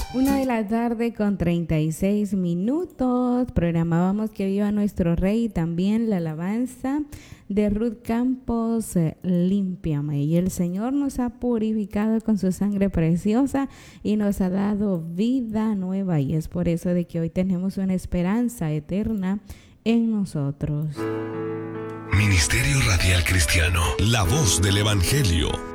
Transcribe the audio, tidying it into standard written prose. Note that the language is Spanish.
1 de la tarde con 36 minutos. Programábamos Que Viva Nuestro Rey y también la alabanza de Ruth Campos, Límpiame. Y el Señor nos ha purificado con su sangre preciosa y nos ha dado vida nueva. Y es por eso de que hoy tenemos una esperanza eterna en nosotros. Ministerio Radial Cristiano, la voz del Evangelio.